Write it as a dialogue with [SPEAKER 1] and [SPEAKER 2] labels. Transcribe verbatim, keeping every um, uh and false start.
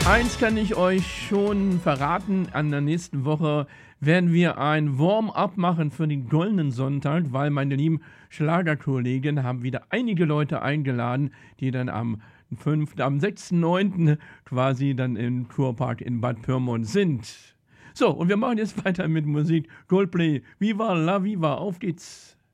[SPEAKER 1] Eins kann ich euch schon verraten, an der nächsten Woche werden wir ein Warm-up machen für den Goldenen Sonntag, weil meine lieben Schlagerkollegen haben wieder einige Leute eingeladen, die dann am fünften am sechsten neunten quasi dann im Kurpark in Bad Pyrmont sind. So, und wir machen jetzt weiter mit Musik. Coldplay, Viva la Viva, auf geht's!